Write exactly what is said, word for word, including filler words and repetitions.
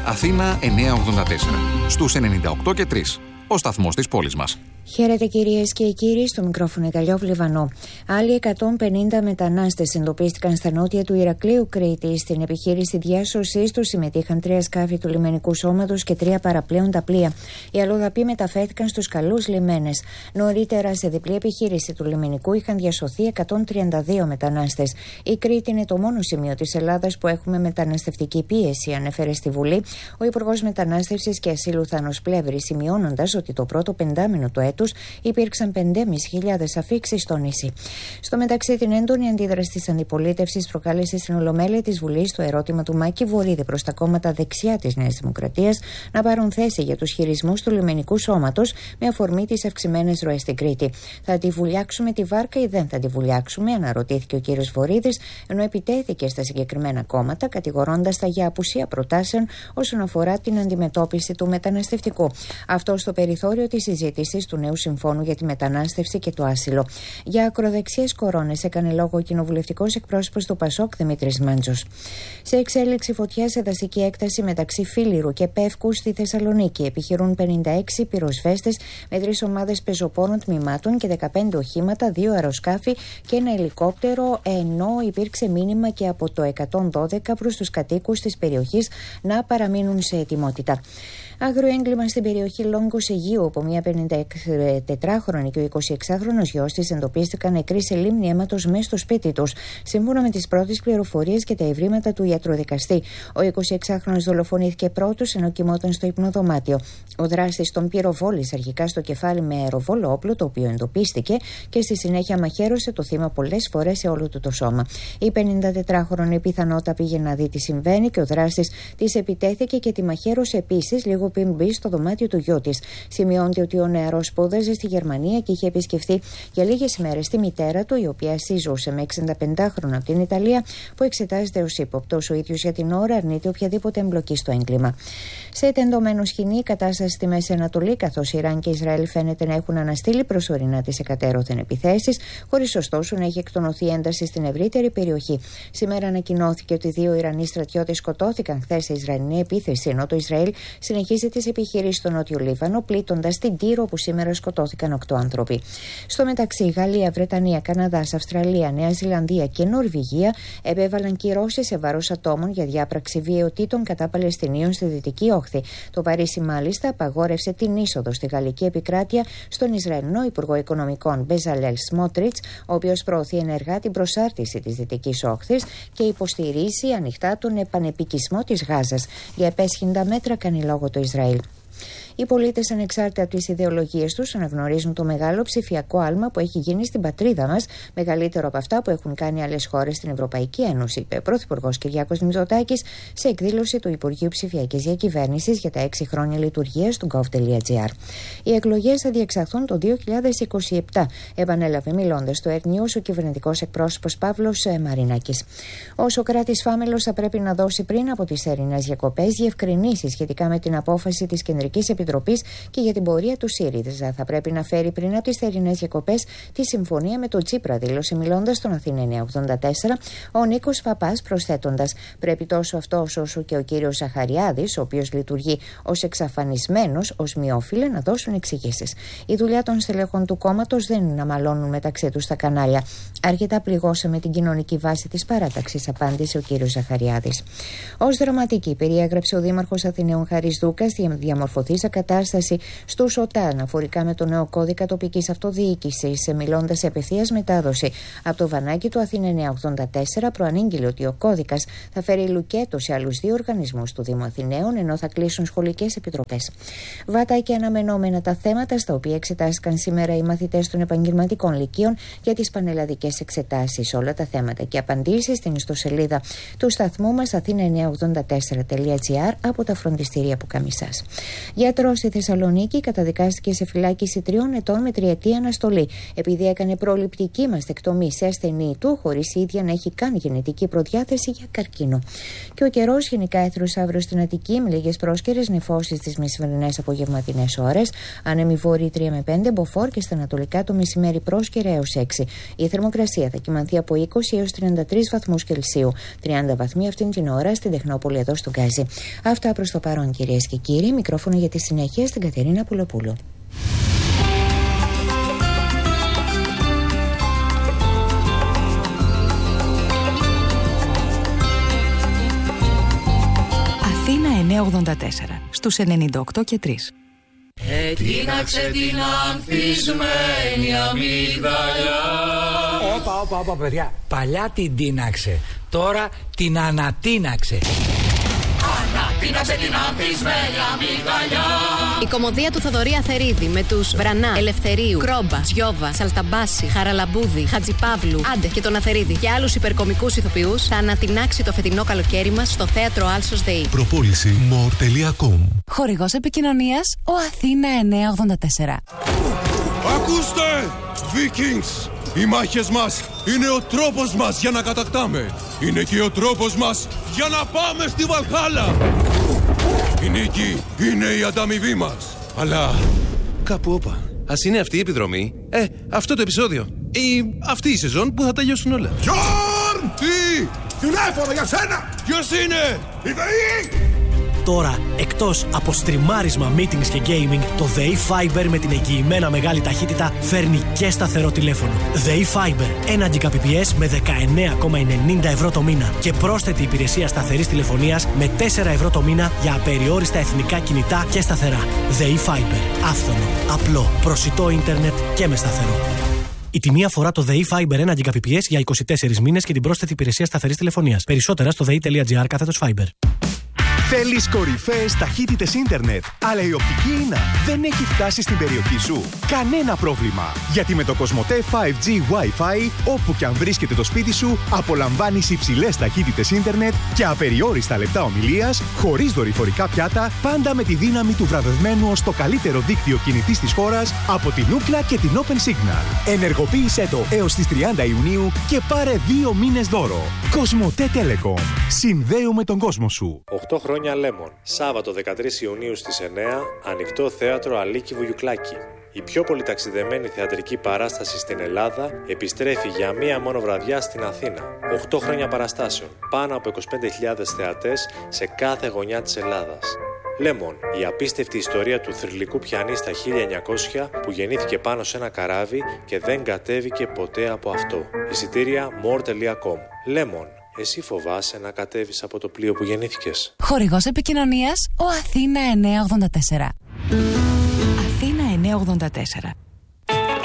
Αθήνα εννιακόσια ογδόντα τέσσερα. Στους ενενήντα οκτώ και τρία. Ο σταθμός της πόλης μας. Χαίρετε κυρίες και κύριοι, στο μικρόφωνο Γαλλιόβ Λιβανό. Άλλοι εκατόν πενήντα μετανάστες εντοπίστηκαν στα νότια του Ηρακλείου Κρήτη. Στην επιχείρηση διάσωσής τους συμμετείχαν τρία σκάφη του λιμενικού σώματος και τρία παραπλέοντα πλοία. Οι αλλοδαποί μεταφέρθηκαν στους καλούς λιμένες. Νωρίτερα, σε διπλή επιχείρηση του λιμενικού είχαν διασωθεί εκατόν τριάντα δύο μετανάστες. Η Κρήτη είναι το μόνο σημείο της Ελλάδας που έχουμε μεταναστευτική πίεση, ανέφερε στη Βουλή ο Υπουργός Μετανάστευσης και Ασύλου Θάνος Πλεύρης, σημειώνοντας ότι το πρώτο πεντάμινο του έτου υπήρξαν πέντε χιλιάδες πεντακόσιες αφίξεις στο νησί. Στο μεταξύ, την έντονη αντίδραση της αντιπολίτευσης προκάλεσε στην Ολομέλεια της Βουλής το ερώτημα του Μάκη Βορίδη προς τα κόμματα δεξιά της Νέας Δημοκρατίας να πάρουν θέση για τους χειρισμούς του λιμενικού σώματος με αφορμή τις αυξημένες ροές στην Κρήτη. Θα τη βουλιάξουμε τη βάρκα ή δεν θα τη βουλιάξουμε, αναρωτήθηκε ο κύριος Βορίδης, ενώ επιτέθηκε στα συγκεκριμένα κόμματα, κατηγορώντας τα για απουσία προτάσεων όσον αφορά την αντιμετώπιση του μεταναστευτικού. Αυτό στο περιθώριο της συζήτησης του νέου συμφώνου για τη μετανάστευση και το άσυλο. Για ακροδεξιές κορώνες έκανε λόγο ο κοινοβουλευτικός εκπρόσωπος του Πασόκ Δημήτρης Μάντζος. Σε εξέλιξη φωτιά σε δασική έκταση μεταξύ Φίλιρου και Πεύκου στη Θεσσαλονίκη επιχειρούν πενήντα έξι πυροσβέστες με τρεις ομάδες πεζοπόρων τμήματων και δεκαπέντε οχήματα, δύο αεροσκάφη και ένα ελικόπτερο, ενώ υπήρξε μήνυμα και από το εκατόν δώδεκα προς τους κατοίκους της περιοχής να παραμείνουν σε ετοιμότητα. Αγροέγκλημα στην περιοχή Λόγκος Αιγείου, όπου μια πενηντατετράχρονη και ο εικοσιεξάχρονος γιος της εντοπίστηκαν νεκροί σε λίμνη αίματος μέσα στο σπίτι τους, σύμφωνα με τις πρώτες πληροφορίες και τα ευρήματα του ιατροδικαστή. Ο εικοσιεξάχρονος δολοφονήθηκε πρώτος ενώ κοιμόταν στο υπνοδωμάτιο. Ο δράστης τον πυροβόλησε αρχικά στο κεφάλι με αεροβόλο όπλο, το οποίο εντοπίστηκε, και στη συνέχεια μαχαίρωσε το θύμα πολλές φορές σε όλο του το σώμα. Η πενηντατετράχρονη πιθανότατα πήγε να δει τι συμβαίνει και ο δράστης της επιτέθηκε και τη μαχαίρωσε επίσης λίγο πριν μπει στο δωμάτιο του γιού της. Σημειώνεται ότι ο νεαρός σπούδαζε στη Γερμανία και είχε επισκεφθεί για λίγες ημέρες τη μητέρα του, η οποία σύζουσε με εξηνταπεντάχρονο από την Ιταλία, που εξετάζεται ως ύποπτος. Ο ίδιος για την ώρα αρνείται οποιαδήποτε εμπλοκή στο έγκλημα. Σε τεντωμένο σκηνή, η κατάσταση στη Μέση Ανατολή, καθώς Ιράν και Ισραήλ φαίνεται να έχουν αναστείλει προσωρινά τις εκατέρωθεν επιθέσεις, χωρίς ωστόσο να έχει εκτονωθεί ένταση στην ευρύτερη περιοχή. Σήμερα ανακοινώθηκε ότι δύο Ιρανοί στρατιώτες σκοτώθηκαν χθες σε Ισραηλινή επίθεση, ενώ το Ισραήλ συνεχίζει τις επιχειρήσεις στο Νότιο Λίβανο, πλήττοντας την Τύρο, όπου σήμερα σκοτώθηκαν οκτώ άνθρωποι. Στο μεταξύ, Γαλλία, Βρετανία, Καναδάς, Αυστραλία, Νέα Ζηλανδία και Νορβηγία επέβαλαν κυρώσεις σε βάρος ατόμων για διάπραξη βιαιοτήτων κατά Παλαιστινίων στη Δυτική Όχθη. Το Παρίσι, μάλιστα, απαγόρευσε την είσοδο στη γαλλική επικράτεια στον Ισραηλινό Υπουργό Οικονομικών Μπεζαλέλ Σμότριτς, ο οποίος προωθεί ενεργά την προσάρτηση της Δυτικής Όχθης και υποστηρίζει ανοιχτά τον επανεπικισμό της Γάζας. Για επέσχυντα μέτρα κάνει λόγο το Ισραήλ. Οι πολίτες, ανεξάρτητα από τις ιδεολογίες τους, αναγνωρίζουν το μεγάλο ψηφιακό άλμα που έχει γίνει στην πατρίδα μας, μεγαλύτερο από αυτά που έχουν κάνει άλλες χώρες στην Ευρωπαϊκή Ένωση, είπε ο Πρωθυπουργός Κυριάκος Μητσοτάκης σε εκδήλωση του Υπουργείου Ψηφιακής Διακυβέρνησης για τα έξι χρόνια λειτουργίας του gov.gr. Οι εκλογές θα διεξαχθούν το δύο χιλιάδες είκοσι επτά, επανέλαβε μιλώντας στο Air News ο κυβερνητικός εκπρόσωπος Παύλος Μαρινάκης. Ο Σωκράτης Φάμελος θα πρέπει να δώσει πριν από τις θερινές διακοπές διευκρινήσεις σχετικά με την απόφαση της Κεντρικής Επιτροπής και για την πορεία του ΣΥΡΙΖΑ. Θα πρέπει να φέρει πριν από τις θερινές διακοπές τη συμφωνία με τον Τσίπρα, δήλωσε μιλώντας στον Αθήνα εννιακόσια ογδόντα τέσσερα ο Νίκος Παπάς, προσθέτοντας: πρέπει τόσο αυτός όσο και ο κύριος Ζαχαριάδης, ο οποίος λειτουργεί ως εξαφανισμένος, ως μειόφιλε, να δώσουν εξηγήσεις. Η δουλειά των στελεχών του κόμματος δεν είναι να μαλώνουν μεταξύ τους στα κανάλια. Αρκετά πληγώσαμε την κοινωνική βάση της παράταξης, απάντησε ο κύριος Ζαχαριάδης. Ως δραματική περιέγραψε ο Δήμαρχος Αθηναίων Χαρίς Δούκας τη διαμορφωθήσα κατάσταση στους ΟΤΑ αναφορικά με το νέο κώδικα τοπικής αυτοδιοίκησης. Μιλώντας σε απευθείας μετάδοση από το βανάκι του Αθήνα εννιακόσια ογδόντα τέσσερα, προανήγγειλε ότι ο κώδικας θα φέρει λουκέτο σε άλλους δύο οργανισμούς του Δήμου Αθηναίων, ενώ θα κλείσουν σχολικές επιτροπές. Βάτα και αναμενόμενα τα θέματα στα οποία εξετάστηκαν σήμερα οι μαθητές των επαγγελματικών λυκείων για τις πανελλαδικές εξετάσεις. Όλα τα θέματα και απαντήσεις στην ιστοσελίδα του σταθμού μας αθήνα εννιακόσια ογδόντα τέσσερα τελεία τζι άρ από τα φροντιστήρια που Καμισάς. Γιατρό Γιατρός στη Θεσσαλονίκη καταδικάστηκε σε φυλάκιση τριών ετών με τριετή αναστολή, επειδή έκανε προληπτική μαστεκτομή σε ασθενή του, χωρίς η ίδια να έχει καν γενετική προδιάθεση για καρκίνο. Και ο καιρός γενικά έθρος αύριο στην Αττική, με λίγες πρόσκαιρες νεφώσεις στις μεσημερινές απογευματινές ώρες. Άνεμη βόρειοι τρία με πέντε, μποφόρ και στα ανατολικά το μεσημέρι πρόσκαιρα έως έξι. Η θερμοκρασία θα κυμανθεί από είκοσι έως τριάντα τρεις βαθμούς Κελσίου. τριάντα βαθμοί αυτήν την ώρα στην Τεχνόπολη εδώ στον Γκάζι. Αυτά προς το παρόν, κυρίες και κύριοι. Μικρόφωνο για τη συνέχεια στην Κατερίνα Πουλοπούλου. Αθήνα εννιακόσια ογδόντα τέσσερα στους ενενήντα οκτώ και τρία. Ετείναξε την ανθισμένη αμύγδαλα. Όπα, όπα, όπα, παιδιά. Παλιά την τίναξε, τώρα την ανατίναξε. Ανατείναξε την ανθισμένη αμύγδαλα. Η κωμωδία του Θοδωρή Αθερίδη με τους Βρανά, Ελευθερίου, Κρόμπα, Τζιόβα, Σαλταμπάση, Χαραλαμπούδη, Χατζιπαύλου, Άντε και τον Αθερίδη και άλλους υπερκομικούς ηθοποιούς θα ανατινάξει το φετινό καλοκαίρι μας στο θέατρο Άλσος ΔΕΗ. Προπόληση μορ τελεία κομ. Χορηγός επικοινωνίας ο Αθήνα εννιακόσια ογδόντα τέσσερα. Ακούστε, Vikings! Οι μάχες μας είναι ο τρόπος μας για να κατακτάμε. Είναι και ο τρόπος μας για να πάμε στη Βαλχάλα. Η νίκη είναι η ανταμοιβή μας. Αλλά κάπου όπα. Ας είναι αυτή η επιδρομή, ε, αυτό το επεισόδιο ή αυτή η σεζόν που θα τελειώσουν όλα. Γιόρν! Τι! Τηλέφωνο για σένα! Ποιος είναι? Η ΔΕΗ! Τώρα, εκτός από στριμάρισμα, meetings και gaming, το ΔΕΗ Fiber με την εγγυημένα μεγάλη ταχύτητα φέρνει και σταθερό τηλέφωνο. ΔΕΗ Fiber, ένα Gbps με δεκαεννέα κόμμα ενενήντα ευρώ το μήνα και πρόσθετη υπηρεσία σταθερής τηλεφωνίας με τέσσερα ευρώ το μήνα για απεριόριστα εθνικά κινητά και σταθερά. ΔΕΗ Fiber, άφθονο, απλό, προσιτό ίντερνετ και με σταθερό. Η τιμή αφορά το ΔΕΗ Fiber ένα Gbps για είκοσι τέσσερις μήνες και την πρόσθετη υπηρεσία σταθερής τηλεφωνίας. Περισσότερα στο δei.gr κάθετος Fiber. Θέλεις κορυφαίες ταχύτητες ίντερνετ, αλλά η οπτική ίνα δεν έχει φτάσει στην περιοχή σου? Κανένα πρόβλημα, γιατί με το Κοσμοτέ φάιβ τζι Wi-Fi, όπου και αν βρίσκεται το σπίτι σου, απολαμβάνεις υψηλές ταχύτητες ίντερνετ και απεριόριστα λεπτά ομιλίας, χωρίς δορυφορικά πιάτα, πάντα με τη δύναμη του βραβευμένου ως το καλύτερο δίκτυο κινητής της χώρας από την Ookla και την Open Signal. Ενεργοποίησέ το έως τις τριάντα Ιουνίου και πάρε δύο μήνες δώρο. Κοσμοτέ Telecom. Συνδέουμε τον κόσμο σου. οκτώ χρόνια Lemon. Σάββατο δεκατρείς Ιουνίου στις εννιά, ανοιχτό θέατρο Αλίκη Βουγιουκλάκη. Η πιο πολυταξιδεμένη θεατρική παράσταση στην Ελλάδα επιστρέφει για μία μόνο βραδιά στην Αθήνα. οκτώ χρόνια παραστάσεων, πάνω από είκοσι πέντε χιλιάδες θεατές σε κάθε γωνιά της Ελλάδας. Lemon, η απίστευτη ιστορία του θρυλικού πιανίστα χίλια εννιακόσια που γεννήθηκε πάνω σε ένα καράβι και δεν κατέβηκε ποτέ από αυτό. Εισιτήρια μορ τελεία κομ. Lemon. Εσύ φοβάσαι να κατέβεις από το πλοίο που γεννήθηκες? Χορηγός επικοινωνίας ο Αθήνα εννιακόσια ογδόντα τέσσερα. Αθήνα εννιακόσια ογδόντα τέσσερα.